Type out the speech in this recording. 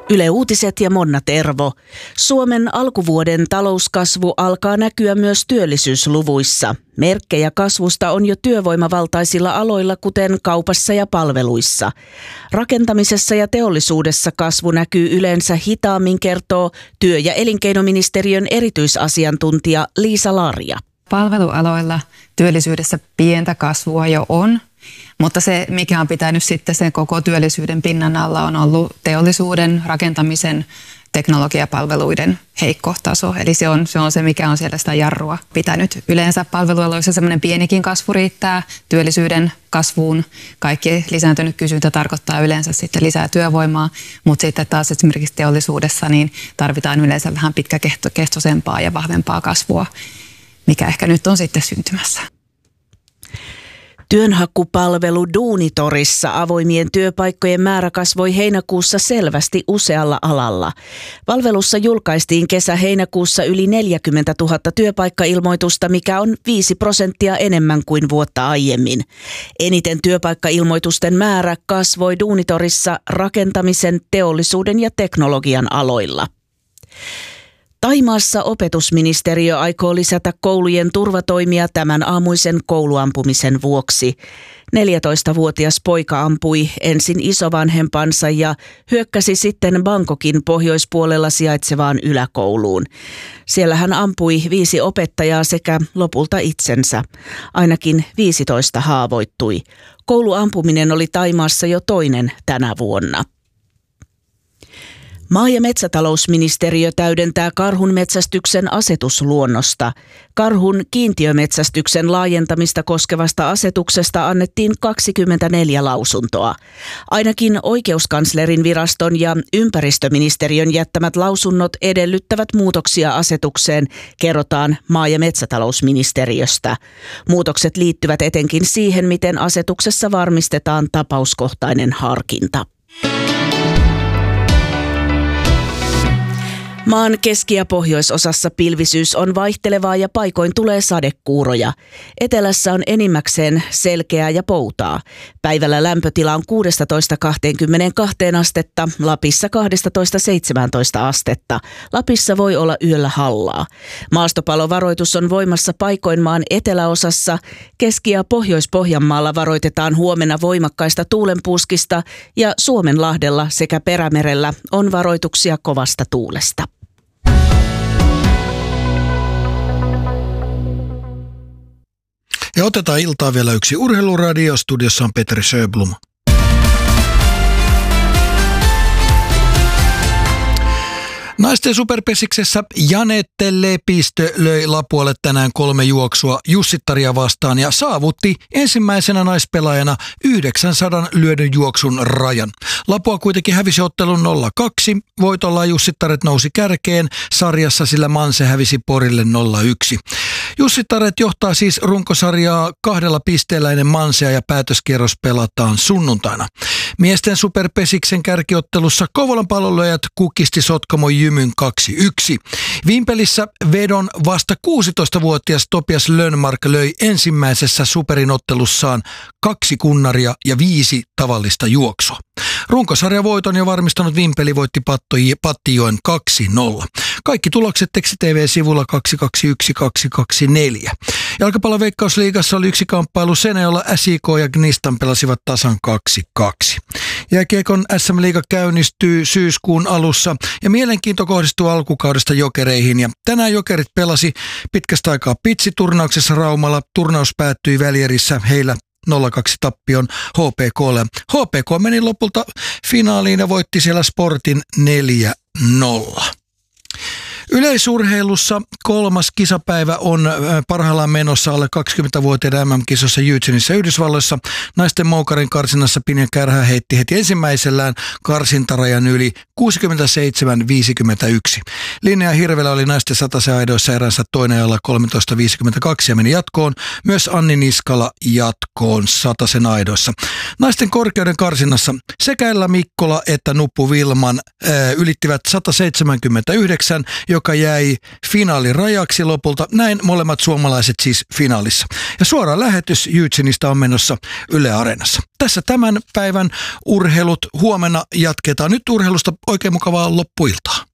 Yle Uutiset ja Monna Tervo. Suomen alkuvuoden talouskasvu alkaa näkyä myös työllisyysluvuissa. Merkkejä kasvusta on jo työvoimavaltaisilla aloilla, kuten kaupassa ja palveluissa. Rakentamisessa ja teollisuudessa kasvu näkyy yleensä hitaammin, kertoo työ- ja elinkeinoministeriön erityisasiantuntija Liisa Larja. Palvelualoilla työllisyydessä pientä kasvua jo on, mutta se, mikä on pitänyt sitten sen koko työllisyyden pinnan alla, on ollut teollisuuden, rakentamisen, teknologiapalveluiden heikko taso. Eli se on se, mikä on siellä sitä jarrua pitänyt. Yleensä palvelualoissa semmoinen pienikin kasvu riittää työllisyyden kasvuun. Kaikki lisääntynyt kysyntä tarkoittaa yleensä sitten lisää työvoimaa, mutta sitten taas esimerkiksi teollisuudessa niin tarvitaan yleensä vähän pitkäkestoisempaa ja vahvempaa kasvua, mikä ehkä nyt on sitten syntymässä. Työnhakupalvelu Duunitorissa avoimien työpaikkojen määrä kasvoi heinäkuussa selvästi usealla alalla. Palvelussa julkaistiin kesä-heinäkuussa yli 40 000 työpaikkailmoitusta, mikä on 5% enemmän kuin vuotta aiemmin. Eniten työpaikkailmoitusten määrä kasvoi Duunitorissa rakentamisen, teollisuuden ja teknologian aloilla. Thaimaassa opetusministeriö aikoo lisätä koulujen turvatoimia tämän aamuisen kouluampumisen vuoksi. 14-vuotias poika ampui ensin isovanhempansa ja hyökkäsi sitten Bangkokin pohjoispuolella sijaitsevaan yläkouluun. Siellä hän ampui 5 opettajaa sekä lopulta itsensä. Ainakin 15 haavoittui. Kouluampuminen oli Thaimaassa jo toinen tänä vuonna. Maa- ja metsätalousministeriö täydentää karhunmetsästyksen asetusluonnosta. Karhun kiintiömetsästyksen laajentamista koskevasta asetuksesta annettiin 24 lausuntoa. Ainakin oikeuskanslerin viraston ja ympäristöministeriön jättämät lausunnot edellyttävät muutoksia asetukseen, kerrotaan maa- ja metsätalousministeriöstä. Muutokset liittyvät etenkin siihen, miten asetuksessa varmistetaan tapauskohtainen harkinta. Maan keski- ja pohjoisosassa pilvisyys on vaihtelevaa ja paikoin tulee sadekuuroja. Etelässä on enimmäkseen selkeää ja poutaa. Päivällä lämpötila on 16-22 astetta, Lapissa 12-17 astetta. Lapissa voi olla yöllä hallaa. Maastopalovaroitus on voimassa paikoin maan eteläosassa. Keski- ja Pohjois-Pohjanmaalla varoitetaan huomenna voimakkaista tuulenpuuskista ja Suomenlahdella sekä Perämerellä on varoituksia kovasta tuulesta. Ja otetaan iltaan vielä yksi urheiluradio. Studiossa on Petri Sjöblom. Naisten superpesiksessä Janette Lepistö löi Lapualle tänään 3 juoksua Jussittaria vastaan ja saavutti ensimmäisenä naispelaajana 900 lyödyn juoksun rajan. Lapua kuitenkin hävisi ottelun 0-2. Voitolla Jussittaret nousi kärkeen sarjassa, sillä Manse hävisi Porille 0-1. Jussittaret johtaa siis runkosarjaa 2 pisteellä ennen Mansea ja päätöskierros pelataan sunnuntaina. Miesten superpesiksen kärkiottelussa Kouvolan pallonlyöjät kukisti Sotkamo Jymyn 2-1. Vimpelissä vedon vasta 16-vuotias Topias Lönnmark löi ensimmäisessä superin ottelussaan 2 kunnaria ja 5 tavallista juoksua. Runkosarjavoiton jo varmistanut Vimpeli voitti Pattijoen 2-0. Kaikki tulokset Teksti TV-sivulla 221-224. Jalkapallon Veikkausliigassa oli yksi kamppailu Seneolla, SIK ja Gnistan pelasivat tasan 2-2. Jääkiekon SM-liiga käynnistyy syyskuun alussa ja mielenkiinto kohdistuu alkukaudesta Jokereihin. Ja tänään Jokerit pelasi pitkästä aikaa pitsiturnauksessa Raumalla. Turnaus päättyi välierissä heillä 0-2 tappion HPK:lle. HPK meni lopulta finaaliin ja voitti siellä Sportin 4-0. Yleisurheilussa 3. kisapäivä on parhaillaan menossa alle 20-vuotiaiden MM-kisossa Eugenissä Yhdysvalloissa. Naisten moukarin karsinnassa Pinja Kärhä heitti heti ensimmäisellään karsintarajan yli 67-51. Linnea Hirvelä oli naisten sataseaidoissa eränsä toinen ajalla 13.52 ja meni jatkoon. Myös Anni Niskala jatkoon satasen aidoissa. Naisten korkeuden karsinnassa sekä Ella Mikkola että Nuppu Vilman ylittivät 179, joka jäi finaalirajaksi lopulta. Näin molemmat suomalaiset siis finaalissa. Ja suora lähetys Eugeneista on menossa Yle Areenassa. Tässä tämän päivän urheilut. Huomenna jatketaan. Nyt urheilusta oikein mukavaa loppuiltaa.